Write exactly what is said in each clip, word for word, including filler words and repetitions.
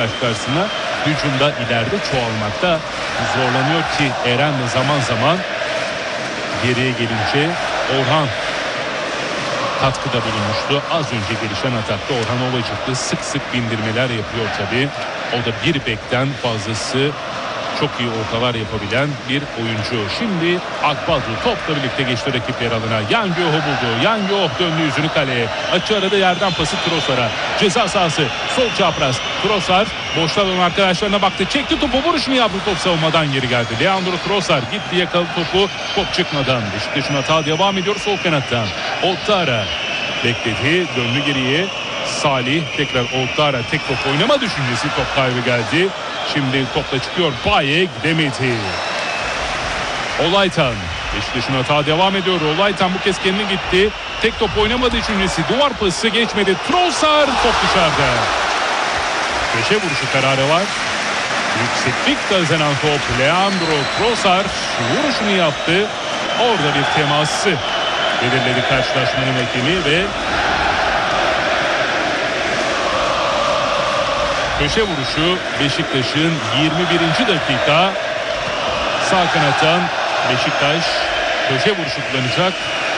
Beşiktaş karşısında. Hücumda ileride çoğalmakta zorlanıyor ki Eren de zaman zaman geriye gelince Orhan katkıda bulunmuştu. Az önce gelişen atakta Orhan Ovacıklı sık sık bindirmeler yapıyor tabii. O da bir bekten fazlası çok iyi ortalar yapabilen bir oyuncu. Şimdi Akbadru topla birlikte geçti rakip yer alana. Yan Göho buldu. Yan Göho döndü yüzünü kaleye. Açı arada yerden pası Trossard'a. Ceza sahası. Sol çapraz. Trossard boşta olan arkadaşlarına baktı. Çekti topu. Vuruşunu yaptı. Top savunmadan geri geldi. Leandro Trossard gitti yakaladı topu. Top çıkmadan. Beşiktaş'ın hata devam ediyor sol kanattan. Ottara bekledi. Döndü geriye. Salih tekrar Ottara tek top oynama düşüncesi, top kaybı geldi. Şimdi topla çıkıyor. Baye gidemedi. Olaytan. Beşiktaş'ın hata devam ediyor. Olaytan bu kez kendine gitti. Tek top oynama düşüncesi. Duvar pası geçmedi. Trossard top dışarıda. Köşe vuruşu kararı var. Yükseklik kazanan top. Leandro Trossard vuruşunu yaptı. Orada bir teması belirledi karşılaşmanın hakemi ve köşe vuruşu Beşiktaş'ın yirmi birinci dakika. Sağ kanattan Beşiktaş köşe vuruşu kullanacak.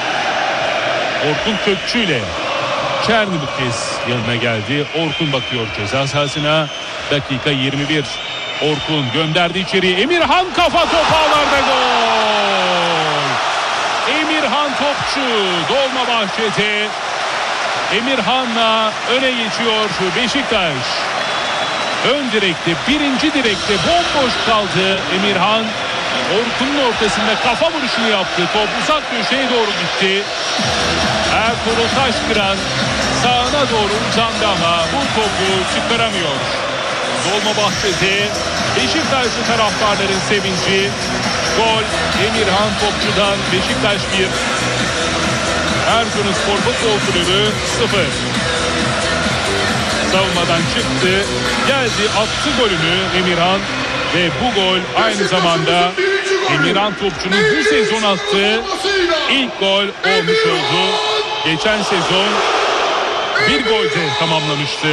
Orkun Kökçü ile Çerni bu kez yanına geldi. Orkun bakıyor ceza sahasına. Dakika yirmi bir. Orkun gönderdi içeri. Emirhan kafa top ağlarda gol. Emirhan topçu Dolmabahçe'de. Emirhan'la öne geçiyor Beşiktaş. Ön direkte, birinci direkte bomboş kaldı Emirhan. Orkun'un ortasında kafa vuruşunu yaptı. Top uzak köşeye doğru gitti. Ertuğrul Taşkıran sağına doğru uzandı ama bu topu çıkaramıyor. Dolmabahçe'de Beşiktaşlı taraftarların sevinci. Gol Emirhan topçudan. Beşiktaş bir, Erzurumspor Futbol Kulübü sıfır. Savunmadan çıktı, geldi, attı golünü Emirhan ve bu gol aynı zamanda Emirhan topçunun bu sezon attığı ilk gol olmuş oldu. Geçen sezon bir golde tamamlamıştı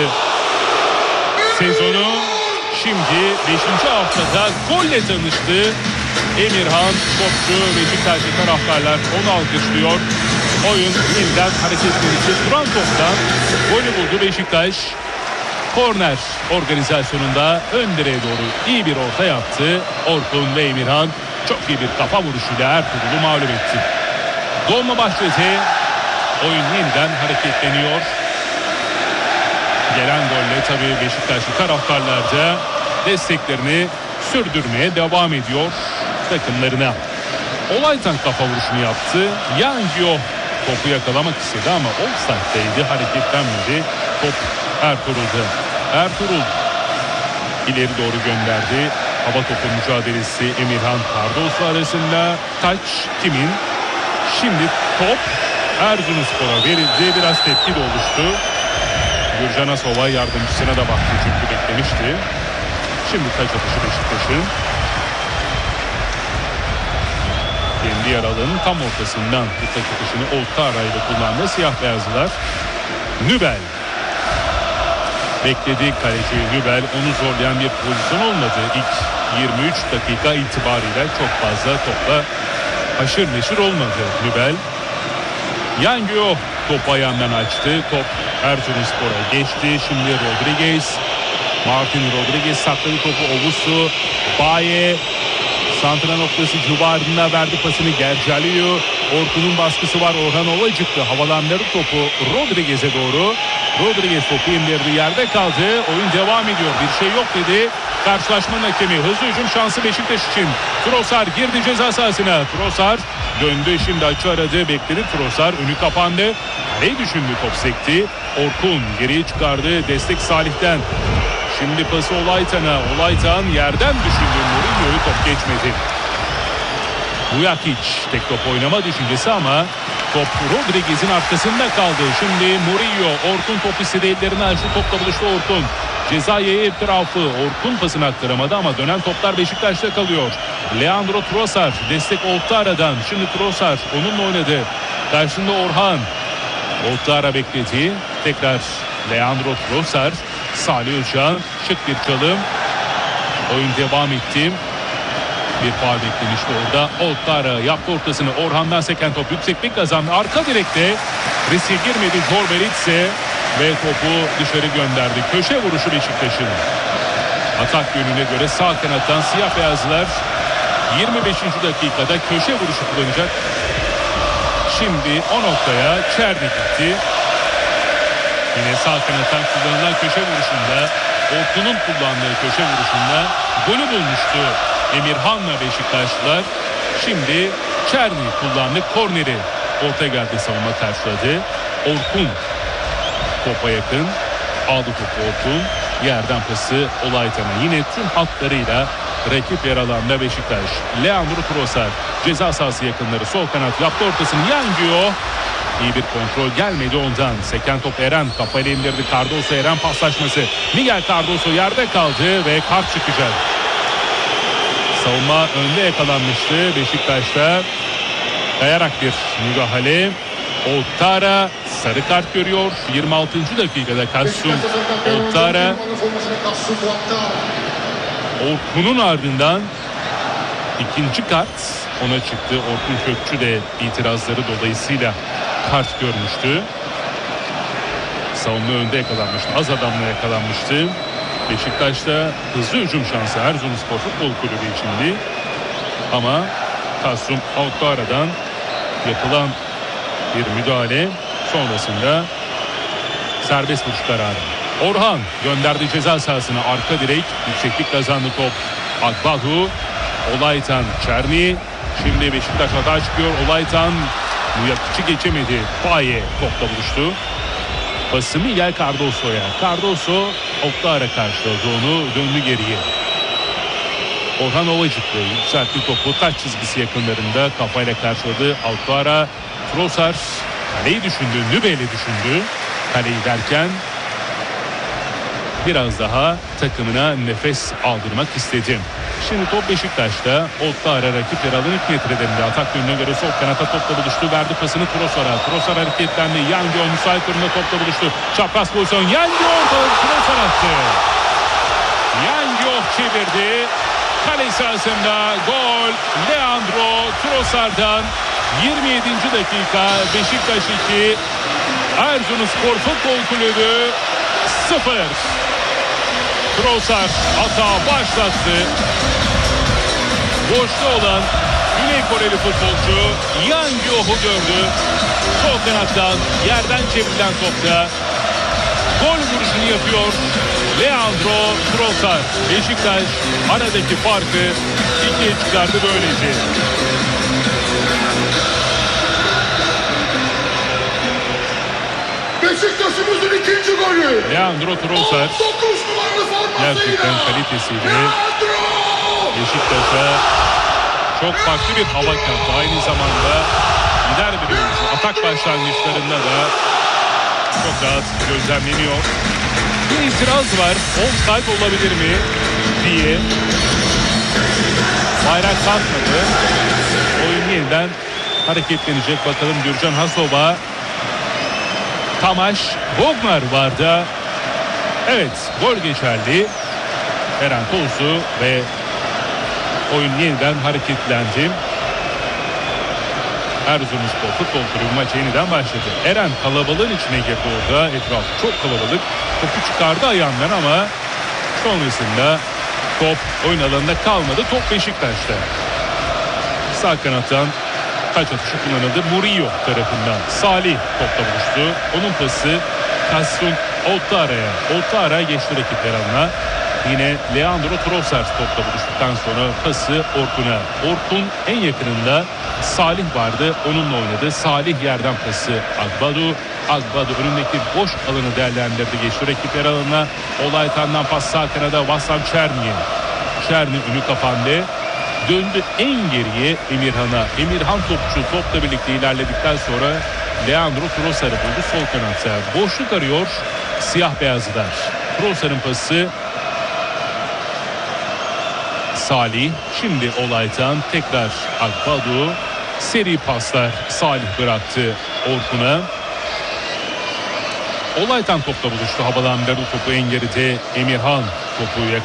sezonu. Şimdi beşinci haftada golle tanıştı Emirhan topçu. Beşiktaşlı taraftarlar onu alkışlıyor. Oyun yeniden hareketleri için duran toptan golü buldu Beşiktaş. Korner organizasyonunda ön direğe doğru iyi bir orta yaptı. Orkun ve Emirhan çok iyi bir kafa vuruşuyla Ertuğrul'u mağlup etti. Dolmabahçe'de oyun yeniden hareketleniyor. Gelen golle tabii Beşiktaşlı taraftarlar da desteklerini sürdürmeye devam ediyor takımlarına. Olaytan kafa vuruşunu yaptı. Yangio topu yakalamak istedi ama offside'deydi, hareketlenmedi. Top Ertuğrul'da. Ertuğrul ileri doğru gönderdi. Hava topu mücadelesi Emirhan Kardos'la arasında. Taç kimin? Şimdi top Erzurumspor'a verildi. Biraz tepki de oluştu. Gürcan Asova yardımcısına da baktı çünkü beklemişti. Şimdi taç atışı Beşiktaş'ın. Kendi yer alanın tam ortasından bu taç atışını Ottara ile kullandı siyah beyazlılar. Nübel beklediği kaleci Nübel, onu zorlayan bir pozisyon olmadı. İlk yirmi üç dakika itibariyle çok fazla topla haşır neşir olmadı Nübel. Yangio topu ayağından açtı. Top Erzurumspor'a geçti. Şimdi Rodriguez. Martin Rodriguez sakladı topu. Ovusu. Baye. Santra noktası civarında verdi pasını Gercaliyo. Orkun'un baskısı var. Orhan Ovacıklı havalandırdı topu Rodriguez'e doğru. Rodriguez topu indirdi, yerde kaldı. Oyun devam ediyor. Bir şey yok dedi. Karşılaşmanın hakemi. Hızlı hücum şansı Beşiktaş için. Trossard girdi ceza sahasına. Trossard döndü, şimdi açı aradı. Bekledi Trossard. Önü kapandı. Ne düşündü, top sekti. Orkun geriye çıkardı. Destek Salih'ten. Şimdi pası Olaytan'a. Olaytan yerden düşündü. Mourinho'yu, top geçmedi. Vujakic tek top oynama düşüncesi ama top Rodriguez'in arkasında kaldı. Şimdi Murillo, Orkun top istedi, ellerini açtı, topla buluştu Orkun. Cezayir etrafı, Orkun pasını aktaramadı ama dönen toplar Beşiktaş'ta kalıyor. Leandro Trossard destek Ottara'dan. Şimdi Trossard onunla oynadı. Karşında Orhan. Ottara bekledi. Tekrar Leandro Trossard. Salih Özcan, şık bir çalım. Oyun devam etti. Bir faul beklemişti orada. Ottara yaptı ortasını. Orhan'dan seken top yükseklik kazandı. Arka direkte riske girmedi. Jorberitse ve topu dışarı gönderdi. Köşe vuruşu Beşiktaş'ın. Atak yönüne göre sağ kanattan siyah beyazlar yirmi beşinci dakikada köşe vuruşu kullanacak. Şimdi o noktaya Çerni gitti. Yine sağ kanattan kullanılan köşe vuruşunda, Orkun'un kullandığı köşe vuruşunda golü bulmuştu Emirhan'la Beşiktaşlılar. Şimdi Çerni kullandı. Korneri orta geldi, savunma karşıladı. Orkun topa yakın. Aldı topu Orkun. Yerden pası Olaytan'a. Yine tüm hatlarıyla rakip yer alanda Beşiktaş. Leandro Trossard ceza sahası yakınları, sol kanat yaptı ortasını. Yangio. İyi bir kontrol gelmedi ondan. Seken top Eren kafayla indirdi. Cardoso Eren paslaşması. Miguel Cardoso yerde kaldı ve kart çıkacak. Savunma önde yakalanmıştı Beşiktaş'ta. Kayarak bir müdahale. Ottara sarı kart görüyor. yirmi altıncı dakikada Kasum Ottara. Orkun'un ardından ikinci kart ona çıktı. Orkun Kökçü de itirazları dolayısıyla kart görmüştü. Savunma önde yakalanmıştı. Az adamla yakalanmıştı. Beşiktaş'ta hızlı hücum şansı Erzurumspor Futbol Kulübü içindi. Ama Kasum Ottara'dan yapılan bir müdahale sonrasında serbest vuruş kararı. Orhan gönderdi ceza sahasına, arka direk, yükseklik kazandı top. Akbadu, Olaytan, Çerni. Şimdi Beşiktaş hata çıkıyor. Olaytan bu yakıcı geçemedi. Baye topla buluştu. Pası Miguel Cardoso'ya. Cardoso Ottara karşıladı onu, döndü geriye. Orhan Ovacıklı yükseltti topu, taç çizgisi yakınlarında kafayla karşıladı. Ottara, Trossard kaleyi düşündü, Nübel'i düşündü. Kaleyi derken biraz daha takımına nefes aldırmak istedi. Şimdi top Beşiktaş'ta. Ottara rakip yer alan ilk metrelerinde. Atak yönüne göre sol kanata topla buluştu. Verdi pasını Trossard'a. Trossard hareketlendi. Yangio müsait durumda topla buluştu. Çapraz pozisyon. Yangio orada. Trossard attı. Yangio çevirdi. Kale sahasında gol. Leandro Trossard'dan. yirmi yedinci dakika. Beşiktaş iki. Erzurumspor Futbol Kulübü sıfır. Trossard hata başlattı. Boşta olan Güney Koreli futbolcu Yangio'yu gördü. Sol kanattan yerden çevrilen topta gol vuruşunu yapıyor Leandro Trossard. Beşiktaş aradaki farkı ikiye çıkardı böylece. Beşiktaş'ımızın ikinci golü. Leandro Trossard gerçekten kalitesiyle Beşiktaş'a çok farklı bir hava kattı. Aynı zamanda lider bir oyuncu. Atak başlangıçlarında da çok rahat gözlemleniyor. Bir itiraz var. Offside olabilir mi diye. Bayrak kalkmadı. Oyun yeniden hareketlenecek. Bakalım Gürcan Hasova, Tamaş, Bognar vardı. Evet, gol geçerli. Eren Toğuz'u ve oyun yeniden hareketlendi. Erzurumspor Futbol Kulübü maçı yeniden başladı. Eren kalabalığın içine girdi orada. Etraf çok kalabalık. Topu çıkardı ayağından ama sonrasında top oyun alanında kalmadı. Top Beşiktaş'ta. Sağ kanattan taç atışı kullanıldı. Murillo tarafından. Salih topla buluştu. Onun pası Kasum Ottara'ya. Ottara geçti rakip yanına. Yine Leandro Trossard topla buluştuktan sonra pası Orkun'a. Orkun en yakınında Salih vardı. Onunla oynadı. Salih yerden pası Akbadu. Akbadu önündeki boş alanı değerlendirdi. Geçti rakip yer alanına. Olaytan'dan pas sağ kanada Vassam Çerni'ye. Çerni önü kapandı. Döndü en geriye Emirhan'a. Emirhan topçu topla birlikte ilerledikten sonra Leandro Trossard'ı buldu sol kanatta. Boşluk arıyor siyah beyazlar. Trossard'ın pası Salih. Şimdi Olaytan tekrar Akbadu. Seri paslar Salih bıraktı Orkun'a. Olaytan topla buluştu. Havadan ver o topu en geride Emirhan topu